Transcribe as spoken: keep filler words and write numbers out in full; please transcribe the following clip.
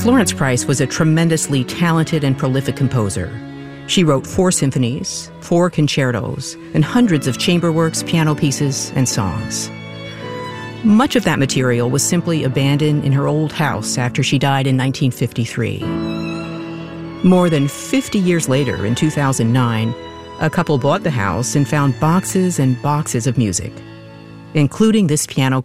Florence Price was a tremendously talented and prolific composer. She wrote four symphonies, four concertos, and hundreds of chamber works, piano pieces, and songs. Much of that material was simply abandoned in her old house after she died in nineteen fifty-three. More than fifty years later, in two thousand nine, a couple bought the house and found boxes and boxes of music, including this piano